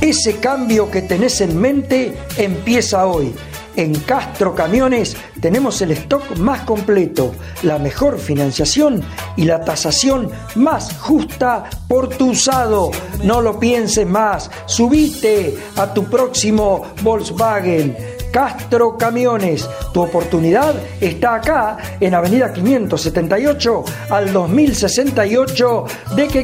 Ese cambio que tenés en mente empieza hoy. En Castro Camiones tenemos el stock más completo, la mejor financiación y la tasación más justa por tu usado. No lo pienses más, subite a tu próximo Volkswagen. Castro Camiones, tu oportunidad está acá en Avenida 578 al 2068 de que